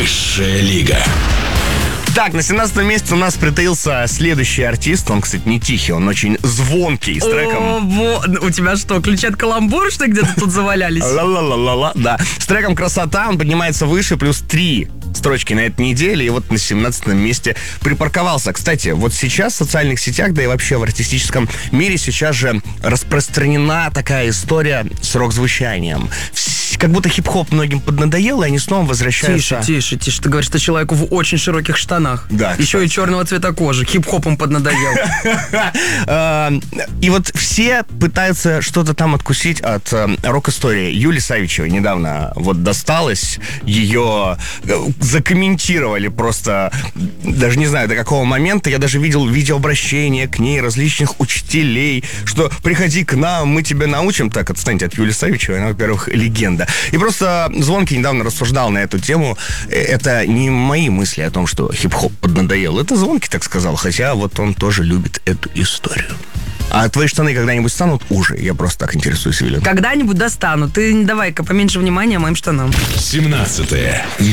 Высшая лига. Так, на 17 месте у нас притаился следующий артист. Он, кстати, не тихий, он очень звонкий, с треком... У тебя что, ключи от каламбура, что ли, где-то тут завалялись? Ла-ла-ла-ла-ла, да. С треком «Красота» он поднимается выше, плюс 3 строчки на этой неделе, и вот на 17 месте припарковался. Кстати, вот сейчас в социальных сетях, да и вообще в артистическом мире сейчас же распространена такая история с рок-звучанием. Как будто хип-хоп многим поднадоел, и они снова возвращаются... Тише. Ты говоришь, что человеку в очень широких штанах. Да. Еще и черного цвета кожи. Хип-хопом поднадоел. И вот все пытаются что-то там откусить от рок-истории. Юлии Савичевой недавно вот досталось. Ее закомментировали просто, даже не знаю до какого момента. Я даже видел видеообращения к ней различных учителей, что приходи к нам, мы тебя научим. Так, отстаньте от Юлии Савичевой, она, во-первых, легенда. И просто Звонкий недавно рассуждал на эту тему. Это не мои мысли о том, что хип-хоп поднадоел. Это Звонкий так сказал, хотя вот он тоже любит эту историю. А твои штаны когда-нибудь станут уже? Я просто так интересуюсь, Вилен. Когда-нибудь достану. Ты давай-ка поменьше внимания моим штанам. 17-е.